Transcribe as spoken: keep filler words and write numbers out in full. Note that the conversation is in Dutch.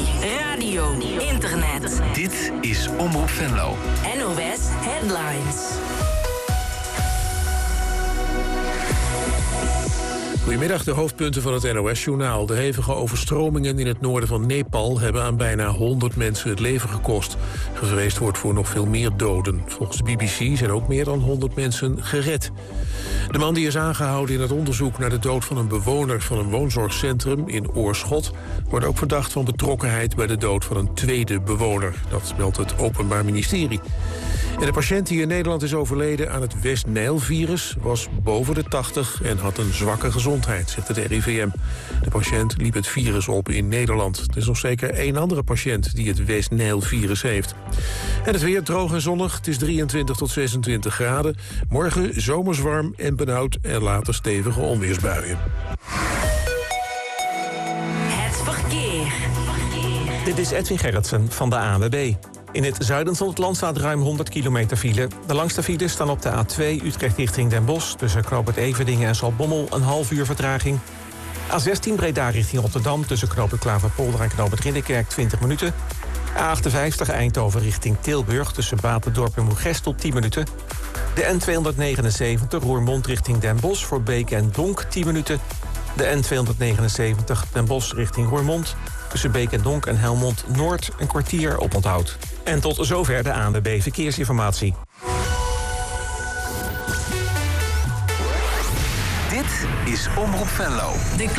radio, internet. Dit is Omroep Venlo. N O S Headlines. Goedemiddag, de hoofdpunten van het N O S-journaal. De hevige overstromingen in het noorden van Nepal hebben aan bijna honderd mensen het leven gekost. Gevreesd wordt voor nog veel meer doden. Volgens de B B C zijn ook meer dan honderd mensen gered. De man die is aangehouden in het onderzoek naar de dood van een bewoner van een woonzorgcentrum in Oorschot wordt ook verdacht van betrokkenheid bij de dood van een tweede bewoner. Dat meldt het Openbaar Ministerie. En de patiënt die in Nederland is overleden aan het West-Nijl-virus was boven de tachtig en had een zwakke gezondheid, zegt het R I V M. De patiënt liep het virus op in Nederland. Er is nog zeker één andere patiënt die het West-Nijl-virus heeft. En het weer droog en zonnig. Het is drieëntwintig tot zesentwintig graden. Morgen zomers warm en benauwd en later stevige onweersbuien. Het verkeer. Dit is Edwin Gerritsen van de A N W B. In het zuiden van het land staat ruim honderd kilometer file. De langste files staan op de A twee Utrecht richting Den Bosch. Tussen Knoopert Everdingen en Zaltbommel een half uur vertraging. A zestien Breda richting Rotterdam. Tussen Knoopert Klaverpolder en Knoopert Ridderkerk twintig minuten. A achtenvijftig Eindhoven richting Tilburg. Tussen Batendorp en Moergestel tien minuten. De N tweehonderdnegenenzeventig Roermond richting Den Bosch. Voor Beek en Donk tien minuten. De N tweehonderdnegenenzeventig Den Bosch richting Roermond. Tussen Beek en Donk en Helmond Noord een kwartier oponthoud. En tot zover de A N W B Verkeersinformatie. Dit is Omroep Venlo. De